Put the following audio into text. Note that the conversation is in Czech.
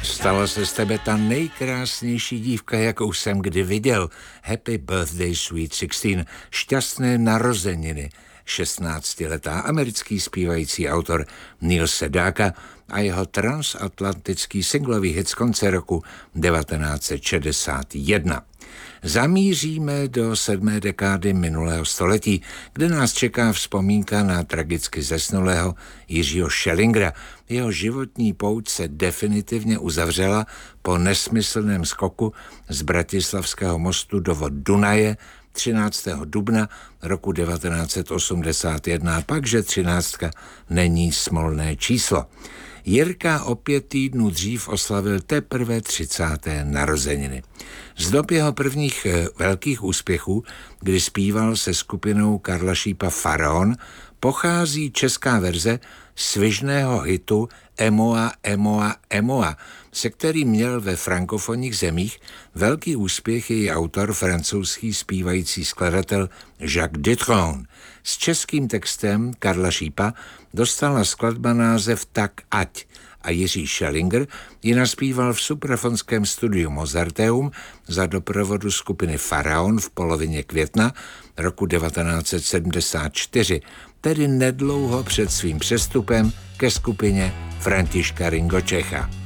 Stala se z tebe ta nejkrásnější dívka, jakou jsem kdy viděl. Happy birthday, sweet 16. Šťastné narozeniny. 16letá americký zpívající autor Neil Sedaka a jeho transatlantický singlový hit z konce roku 1961. Zamíříme do 7. dekády minulého století, kde nás čeká vzpomínka na tragicky zesnulého Jiřího Schellingera. Jeho životní pouť se definitivně uzavřela po nesmyslném skoku z Bratislavského mostu do vod Dunaje 13. dubna roku 1981, pakže 13 není smolné číslo. Jirka o 5 týdnů dřív oslavil teprve 30. narozeniny. Z dob jeho prvních velkých úspěchů, kdy zpíval se skupinou Karla Šípa Faraon, pochází česká verze svižného hitu Emoa, Emoa, Emoa, se kterým měl ve frankofonních zemích velký úspěch její autor, francouzský zpívající skladatel Jacques Dutronc. S českým textem Karla Šípa dostala skladba název Tak ať a Jiří Schellinger ji naspíval v suprafonském studiu Mozarteum za doprovodu skupiny Faraon v polovině května roku 1974, tedy nedlouho před svým přestupem ke skupině Františka Ringo Čecha.